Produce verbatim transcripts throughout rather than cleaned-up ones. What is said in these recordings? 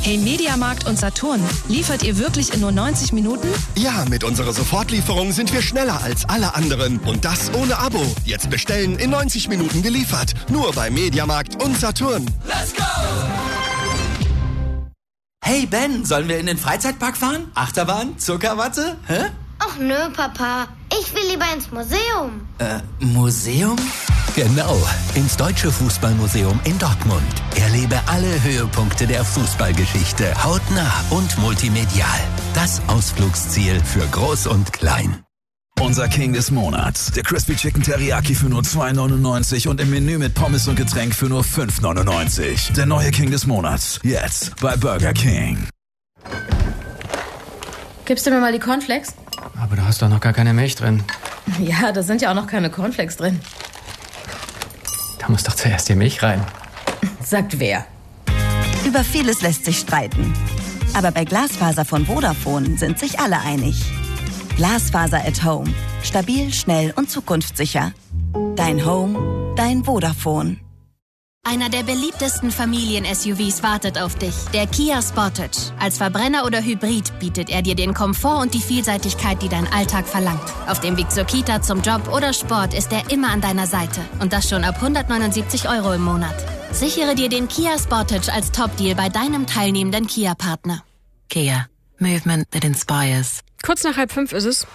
Hey Mediamarkt und Saturn, liefert ihr wirklich in nur neunzig Minuten? Ja, mit unserer Sofortlieferung sind wir schneller als alle anderen. Und das ohne Abo. Jetzt bestellen, in neunzig Minuten geliefert. Nur bei Mediamarkt und Saturn. Let's go! Hey Ben, sollen wir in den Freizeitpark fahren? Achterbahn? Zuckerwatte? Hä? Ach nö, Papa. Ich will lieber ins Museum. Äh, Museum? Genau, ins Deutsche Fußballmuseum in Dortmund. Erlebe alle Höhepunkte der Fußballgeschichte hautnah und multimedial. Das Ausflugsziel für Groß und Klein. Unser King des Monats. Der Crispy Chicken Teriyaki für nur zwei neunundneunzig und im Menü mit Pommes und Getränk für nur fünf neunundneunzig. Der neue King des Monats. Jetzt bei Burger King. Gibst du mir mal die Cornflakes? Aber da hast doch noch gar keine Milch drin. Ja, da sind ja auch noch keine Cornflakes drin. Da muss doch zuerst die Milch rein. Sagt wer? Über vieles lässt sich streiten. Aber bei Glasfaser von Vodafone sind sich alle einig. Glasfaser at Home. Stabil, schnell und zukunftssicher. Dein Home, dein Vodafone. Einer der beliebtesten Familien-S U Vs wartet auf dich. Der Kia Sportage. Als Verbrenner oder Hybrid bietet er dir den Komfort und die Vielseitigkeit, die dein Alltag verlangt. Auf dem Weg zur Kita, zum Job oder Sport ist er immer an deiner Seite. Und das schon ab hundertneunundsiebzig Euro im Monat. Sichere dir den Kia Sportage als Top-Deal bei deinem teilnehmenden Kia-Partner. Kia. Movement that inspires. Kurz nach halb fünf ist es.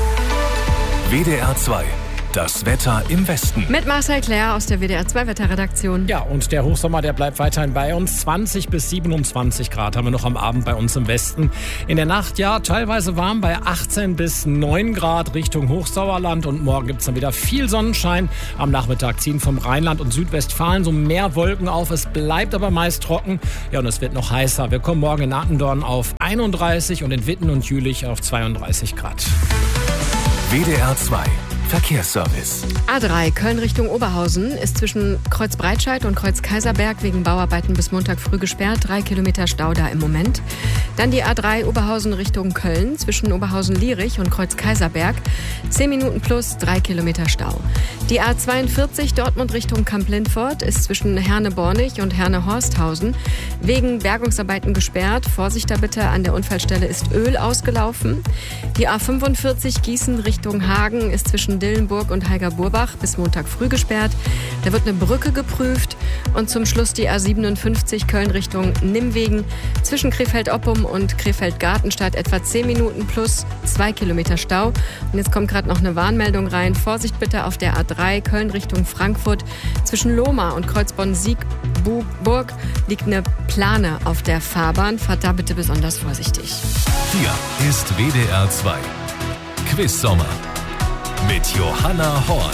W D R zwei. Das Wetter im Westen. Mit Marcel Claire aus der W D R zwei Wetterredaktion. Ja, und der Hochsommer, der bleibt weiterhin bei uns. zwanzig bis siebenundzwanzig Grad haben wir noch am Abend bei uns im Westen. In der Nacht, ja, teilweise warm bei achtzehn bis neun Grad Richtung Hochsauerland. Und morgen gibt es dann wieder viel Sonnenschein. Am Nachmittag ziehen vom Rheinland und Südwestfalen so mehr Wolken auf. Es bleibt aber meist trocken. Ja, und es wird noch heißer. Wir kommen morgen in Attendorn auf einunddreißig und in Witten und Jülich auf zweiunddreißig Grad. W D R zwei. Verkehrsservice. A drei Köln Richtung Oberhausen ist zwischen Kreuz Breitscheid und Kreuz Kaiserberg wegen Bauarbeiten bis Montag früh gesperrt. Drei Kilometer Stau da im Moment. Dann die A drei Oberhausen Richtung Köln zwischen Oberhausen-Lierich und Kreuz Kaiserberg. Zehn Minuten plus, drei Kilometer Stau. Die A zweiundvierzig Dortmund Richtung Kamp-Lindfort ist zwischen Herne-Bornig und Herne-Horsthausen wegen Bergungsarbeiten gesperrt. Vorsicht da bitte, an der Unfallstelle ist Öl ausgelaufen. Die A fünfundvierzig Gießen Richtung Hagen ist zwischen Dillenburg und Heiger-Burbach bis Montag früh gesperrt. Da wird eine Brücke geprüft. Und zum Schluss die A siebenundfünfzig Köln Richtung Nimwegen zwischen Krefeld-Oppum und Krefeld-Gartenstadt etwa zehn Minuten plus zwei Kilometer Stau. Und jetzt kommt gerade noch eine Warnmeldung rein. Vorsicht bitte auf der A drei Köln Richtung Frankfurt. Zwischen Lohmar und Kreuzbonn-Siegburg liegt eine Plane auf der Fahrbahn. Fahrt da bitte besonders vorsichtig. Hier ist W D R zwei. Quiz Sommer. Mit Johanna Horn.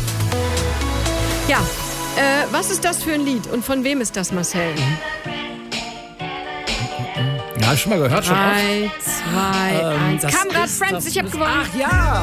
Ja, äh, was ist das für ein Lied und von wem ist das, Marcel? Ja, hab ich schon mal gehört. Drei, zwei, ähm, eins. Kam gerade Friends, ich hab gewonnen. Ach ja!